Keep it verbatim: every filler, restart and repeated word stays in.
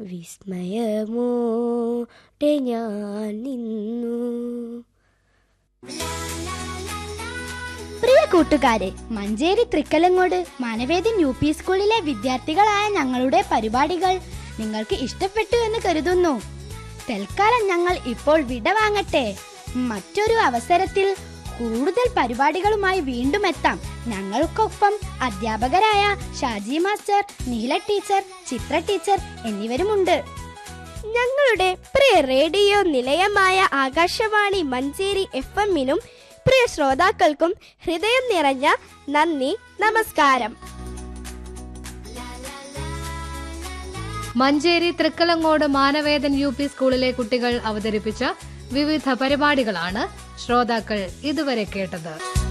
വിസ്മയമോടെ ഞാൻ നിന്നു. പ്രിയ കൂട്ടുകാരെ, മഞ്ചേരി തൃക്കലങ്ങോട് മാനവേദൻ യു പി സ്കൂളിലെ വിദ്യാർത്ഥികളായ ഞങ്ങളുടെ പരിപാടികൾ നിങ്ങൾക്ക് ഇഷ്ടപ്പെട്ടു എന്ന് കരുതുന്നു. തൽക്കാലം ഞങ്ങൾ ഇപ്പോൾ വിട വാങ്ങട്ടെ. മറ്റൊരു അവസരത്തിൽ കൂടുതൽ പരിപാടികളുമായി വീണ്ടും എത്താം. ഞങ്ങൾക്കൊപ്പം അധ്യാപകരായ ഷാജി മാസ്റ്റർ, നീല ടീച്ചർ, ചിത്ര ടീച്ചർ എന്നിവരുമുണ്ട്. ഞങ്ങളുടെ പ്രിയ റേഡിയോ നിലയമായ ആകാശവാണി മഞ്ചേരി എഫ് എമ്മിനും പ്രിയ ശ്രോതാക്കൾക്കും ഹൃദയം നിറഞ്ഞ നന്ദി, നമസ്കാരം. മഞ്ചേരി തൃക്കലങ്ങോട് മാനവേദൻ യു പി സ്കൂളിലെ കുട്ടികൾ അവതരിപ്പിച്ച വിവിധ പരിപാടികളാണ് ശ്രോതാക്കൾ ഇതുവരെ കേട്ടത്.